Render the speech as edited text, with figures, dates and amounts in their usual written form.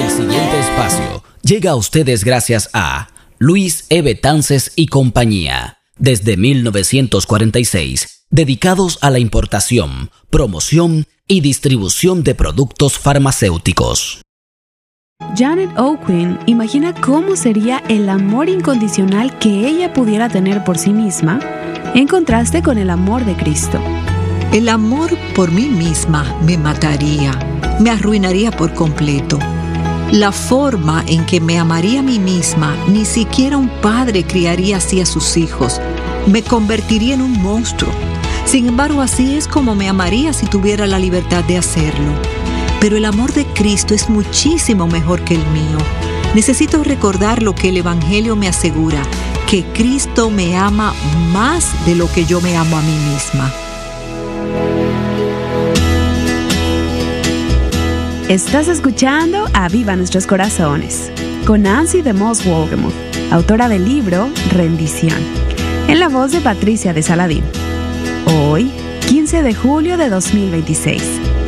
siguiente espacio llega a ustedes gracias a Luis E. Betances y compañía. Desde 1946, dedicados a la importación, promoción y distribución de productos farmacéuticos. Janet O'Quinn imagina cómo sería el amor incondicional que ella pudiera tener por sí misma, en contraste con el amor de Cristo. El amor por mí misma me mataría, me arruinaría por completo. La forma en que me amaría a mí misma, ni siquiera un padre criaría así a sus hijos. Me convertiría en un monstruo. Sin embargo, así es como me amaría si tuviera la libertad de hacerlo. Pero el amor de Cristo es muchísimo mejor que el mío. Necesito recordar lo que el Evangelio me asegura, que Cristo me ama más de lo que yo me amo a mí misma. Estás escuchando Aviva Nuestros Corazones, con Nancy DeMoss Wolgemuth, autora del libro Rendición, en la voz de Patricia de Saladín. Hoy, 15 de julio de 2026.